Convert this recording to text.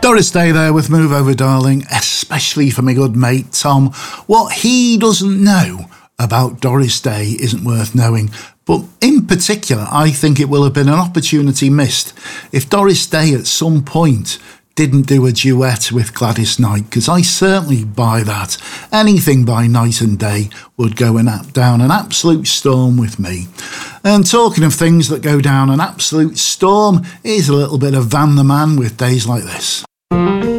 Doris Day there with Move Over Darling, especially for my good mate Tom. What he doesn't know about Doris Day isn't worth knowing, but in particular I think it will have been an opportunity missed if Doris Day at some point didn't do a duet with Gladys Knight, because I certainly buy that. Anything by Night and Day would go down an absolute storm with me. And talking of things that go down an absolute storm, here's a little bit of Van the Man with Days Like This.